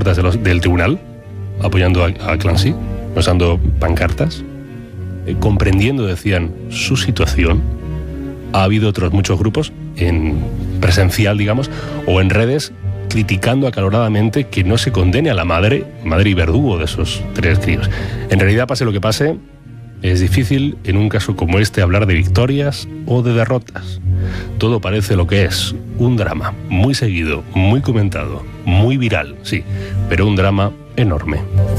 puertas del tribunal, apoyando a Clancy, usando pancartas, comprendiendo, decían, su situación. Ha habido otros muchos grupos, en presencial, digamos, o en redes, criticando acaloradamente que no se condene a la madre y verdugo de esos 3 críos. En realidad, pase lo que pase, es difícil en un caso como este hablar de victorias o de derrotas. Todo parece lo que es, un drama muy seguido, muy comentado, muy viral, sí, pero un drama enorme.